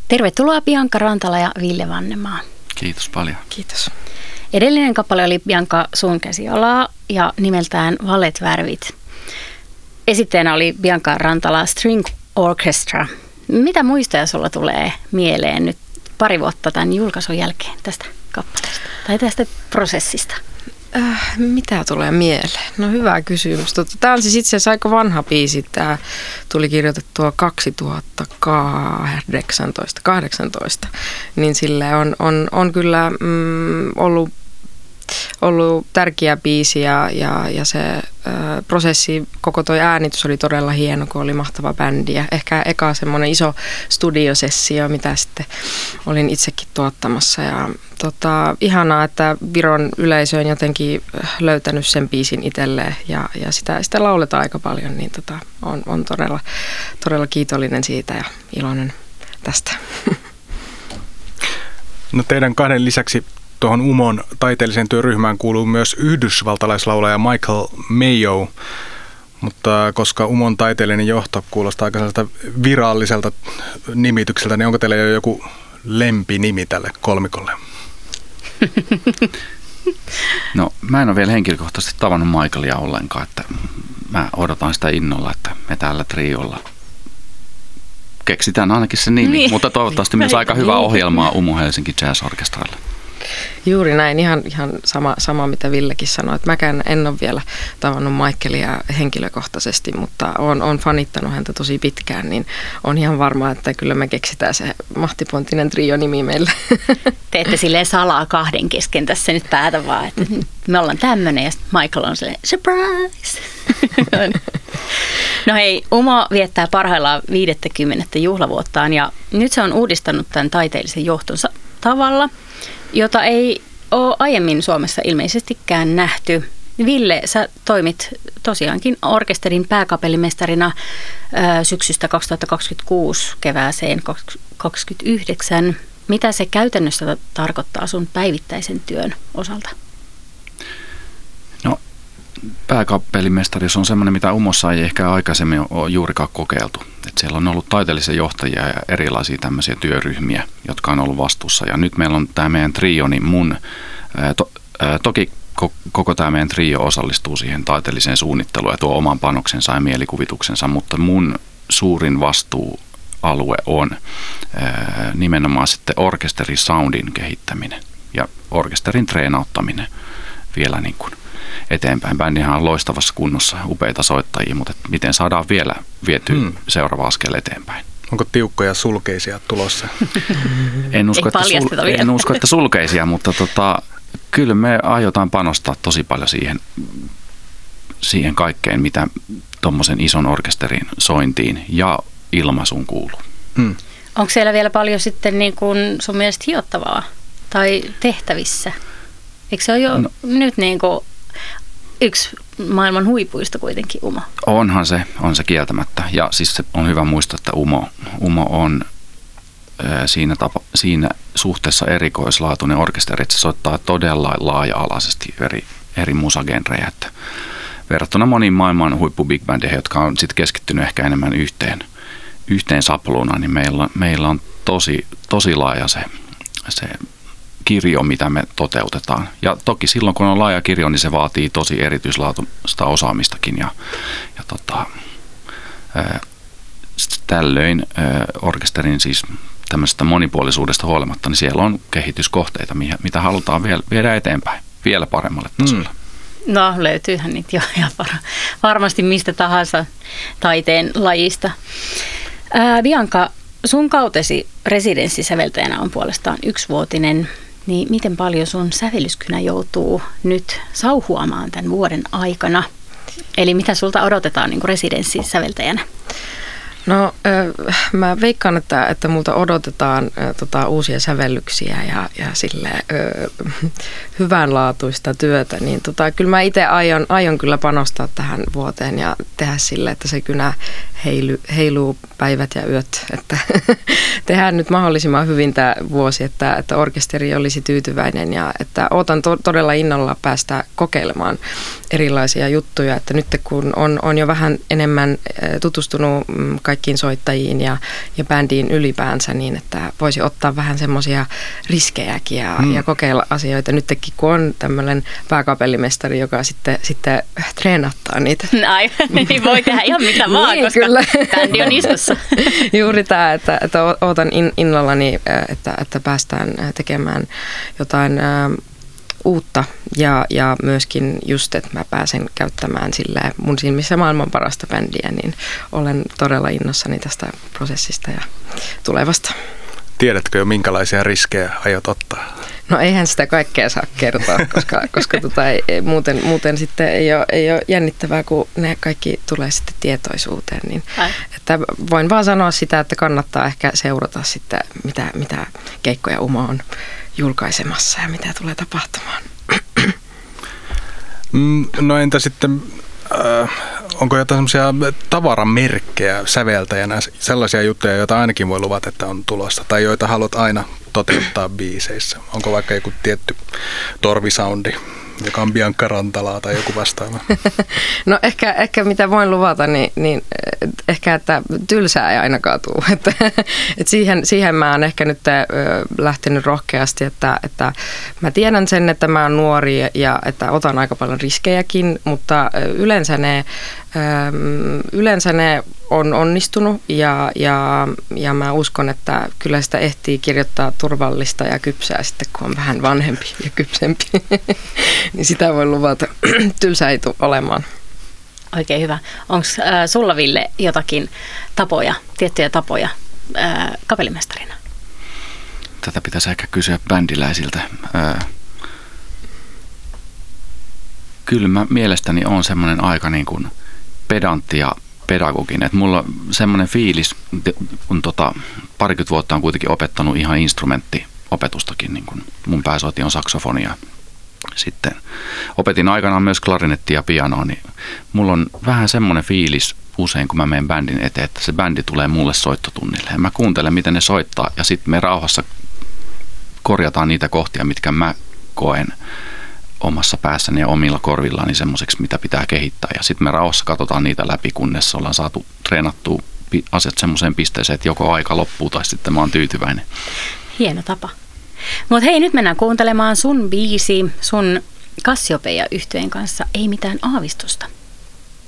Tervetuloa Bianca Rantala ja Ville Vannemaa. Kiitos paljon. Kiitos. Edellinen kappale oli Bianca sun käsialaa ja nimeltään Valet-värvit. Esittäjänä oli Bianca Rantala String Orchestra. Mitä muistoja sulla tulee mieleen nyt pari vuotta tämän julkaisun jälkeen tästä kappaleesta tai tästä prosessista? Mitä tulee mieleen? No hyvä kysymys. Tämä on siis itse asiassa aika vanha biisi. Tämä tuli kirjoitettua 2018. Niin sille on kyllä ollut tärkeä biisi ja se prosessi, koko toi äänitys oli todella hieno, kun oli mahtava bändi. Ja ehkä eka semmoinen iso studiosessio, mitä sitten olin itsekin tuottamassa. Ja ihanaa, että Viron yleisö on jotenkin löytänyt sen biisin itselleen ja sitä lauletaan aika paljon, niin on todella kiitollinen siitä ja iloinen tästä. No teidän kahden lisäksi tuohon UMOn taiteelliseen työryhmään kuuluu myös yhdysvaltalaislaulaja Michael Mayo, mutta koska UMOn taiteellinen johto kuulostaa aika sellaiselta viralliselta nimitykseltä, niin onko teillä jo joku lempinimi tälle kolmikolle? No mä en ole vielä henkilökohtaisesti tavannut Michaelia ollenkaan, että mä odotan sitä innolla, että me täällä triolla keksitään ainakin se nimi, niin. Mutta toivottavasti myös aika hyvää ohjelmaa UMO Helsinki Jazz Orchestralle. Juuri näin, ihan sama mitä Villekin sanoi, että mäkään en ole vielä tavannut Michaelia henkilökohtaisesti, mutta olen fanittanut häntä tosi pitkään, niin on ihan varma, että kyllä me keksitään se mahtipontinen trio-nimi meille. Teette silleen salaa kahden kesken tässä nyt päätä vaan, että me ollaan tämmöinen ja Michael on silleen surprise. No hei, UMO viettää parhaillaan 50. juhlavuottaan ja nyt se on uudistanut tämän taiteellisen johtonsa tavalla, jota ei ole aiemmin Suomessa ilmeisestikään nähty. Ville, sä toimit tosiaankin orkesterin pääkapellimestarina syksystä 2026 kevääseen 2029. Mitä se käytännössä tarkoittaa sun päivittäisen työn osalta? No, pääkapellimestarius on semmoinen, mitä UMOssa ei ehkä aikaisemmin ole juurikaan kokeiltu. Et siellä on ollut taiteellisia johtajia ja erilaisia tämmöisiä työryhmiä, jotka on ollut vastuussa. Ja nyt meillä on tämä meidän trio, niin toki koko tämä meidän trio osallistuu siihen taiteelliseen suunnitteluun ja tuo oman panoksensa ja mielikuvituksensa, mutta mun suurin vastuualue on nimenomaan sitten orkesterisoundin kehittäminen ja orkesterin treenauttaminen vielä niin kuin eteenpäin. Bändihän on loistavassa kunnossa, upeita soittajia, mutta miten saadaan vielä vietyä seuraava askel eteenpäin? Onko tiukkoja sulkeisia tulossa? En usko, että sulkeisia, mutta kyllä me aiotaan panostaa tosi paljon siihen kaikkeen, mitä tuommoisen ison orkesterin sointiin ja ilmaisuun kuuluu. Onko siellä vielä paljon sitten niin kuin sun mielestä hiottavaa tai tehtävissä? Eikö se ole jo nyt niin kuin yksi maailman huipuista kuitenkin UMO? On se kieltämättä. Ja siis se on hyvä muistaa, että UMO on siinä suhteessa erikoislaatuinen orkesteri, että se soittaa todella laaja-alaisesti eri musagenrejä. Että verrattuna moniin maailman huippu big bandeihin, jotka on sitten keskittynyt ehkä enemmän yhteen sapluunaan, niin meillä on tosi laaja se kirjo, mitä me toteutetaan. Ja toki silloin, kun on laaja kirjo, niin se vaatii tosi erityislaatuista osaamistakin. Tällöin orkesterin siis tämmöisestä monipuolisuudesta huolimatta, niin siellä on kehityskohteita, mitä halutaan viedä eteenpäin vielä paremmalle tasolle. No löytyyhän niitä jo varmasti mistä tahansa taiteen lajista. Bianca, sun kautesi residenssisäveltäjänä on puolestaan 1-vuotinen, niin miten paljon sun sävellyskynä joutuu nyt sauhuamaan tämän vuoden aikana? Eli mitä sulta odotetaan niin kuin residenssisäveltäjänä? No mä veikkaan, että multa odotetaan uusia sävellyksiä ja hyvänlaatuista työtä, niin kyllä mä itse aion kyllä panostaa tähän vuoteen ja tehdä sille, että se kynä heiluu päivät ja yöt, että tehdään nyt mahdollisimman hyvin tämä vuosi, että orkesteri olisi tyytyväinen ja että odotan todella innolla päästä kokeilemaan erilaisia juttuja, että nyt kun on jo vähän enemmän tutustunut kaikkiin soittajiin ja bändiin ylipäänsä niin, että voisi ottaa vähän semmoisia riskejäkin ja kokeilla asioita. Nytkin kun on tämmöinen pääkapellimestari, joka sitten treenattaa niitä. Niin voi tehdä ihan mitä vaan, niin, koska kyllä. Bändi on istussa. Juuri tämä, että ootan innollani, että päästään tekemään jotain uutta ja myöskin just, että mä pääsen käyttämään sillä mun silmissä maailman parasta bändiä, niin olen todella innossani tästä prosessista ja tulevasta. Tiedätkö jo, minkälaisia riskejä aiot ottaa? No eihän sitä kaikkea saa kertoa, koska muuten sitten ei ole jännittävää, kun ne kaikki tulee sitten tietoisuuteen. Niin, että voin vaan sanoa sitä, että kannattaa ehkä seurata sitten, mitä keikkoja Umo on julkaisemassa ja mitä tulee tapahtumaan. No entä sitten, onko jotain semmoisia tavaramerkkejä säveltäjänä, sellaisia juttuja, joita ainakin voi luvata, että on tulossa, tai joita haluat aina toteuttaa biiseissä? Onko vaikka joku tietty torvisoundi, joka on Bianca Rantalaa tai joku vastaava? No ehkä mitä voin luvata, niin ehkä, että tylsää ei ainakaan tule. Että siihen mä oon ehkä nyt lähtenyt rohkeasti, että mä tiedän sen, että mä oon nuori ja että otan aika paljon riskejäkin, mutta yleensä ne on onnistunut ja mä uskon, että kyllä sitä ehtii kirjoittaa turvallista ja kypsää sitten, kun on vähän vanhempi ja kypsempi. Niin sitä voi luvata. Tylsä ei tule olemaan. Oikein hyvä. Onko sulla, Ville, jotakin tiettyjä tapoja kapellimestarina? Tätä pitäisi ehkä kysyä bändiläisiltä. Kyllä mä mielestäni on semmoinen aika niin kuin pedantti ja pedagoginen. Että mulla semmoinen fiilis, kun parikymmentä vuotta on kuitenkin opettanut ihan instrumenttiopetustakin, niin kuin mun pääsoitin on saksofonia. Sitten opetin aikanaan myös klarinettia ja pianoa, niin mulla on vähän semmoinen fiilis usein, kun mä menen bändin eteen, että se bändi tulee mulle soittotunnille. Ja mä kuuntelen, miten ne soittaa, ja sitten me rauhassa korjataan niitä kohtia, mitkä mä koen omassa päässäni ja omilla korvillani semmoiseksi, mitä pitää kehittää. Ja sitten me rauhassa katsotaan niitä läpi, kunnes ollaan saatu treenattua asiat semmoiseen pisteeseen, että joko aika loppuu tai sitten mä oon tyytyväinen. Hieno tapa. Mutta hei, nyt mennään kuuntelemaan sun biisi, sun Cassiopeia -yhtyeen kanssa Ei mitään aavistusta.